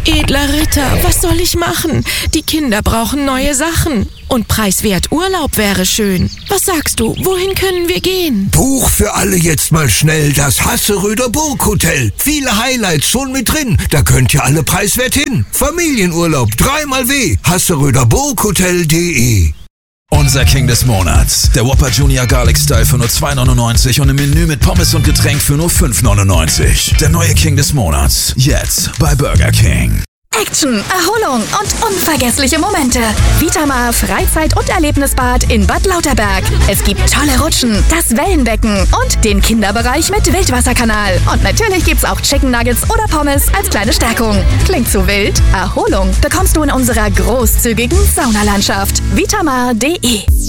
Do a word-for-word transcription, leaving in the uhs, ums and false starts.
Edler Ritter, was soll ich machen? Die Kinder brauchen neue Sachen. Und preiswert Urlaub wäre schön. Was sagst du, wohin können wir gehen? Buch für alle jetzt mal schnell das Hasseröder Burghotel. Viele Highlights schon mit drin. Da könnt ihr alle preiswert hin. Familienurlaub, dreimal W. hasseröder burghotel punkt de. Unser King des Monats. Der Whopper Junior Garlic Style für nur zwei neunundneunzig und im Menü mit Pommes und Getränk für nur fünf neunundneunzig. Der neue King des Monats. Jetzt bei Burger King. Action, Erholung und unvergessliche Momente. Vitamar Freizeit- und Erlebnisbad in Bad Lauterberg. Es gibt tolle Rutschen, das Wellenbecken und den Kinderbereich mit Wildwasserkanal. Und natürlich gibt's auch Chicken Nuggets oder Pommes als kleine Stärkung. Klingt zu wild? Erholung bekommst du in unserer großzügigen Saunalandschaft. Vitamar punkt de